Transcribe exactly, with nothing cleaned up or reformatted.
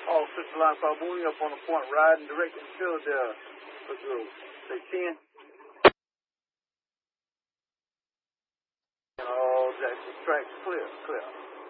All Sister Line Call moving up on the point, riding direct in Philadelphia. Let's go. Say ten. And all Jackson tracks clear, clear.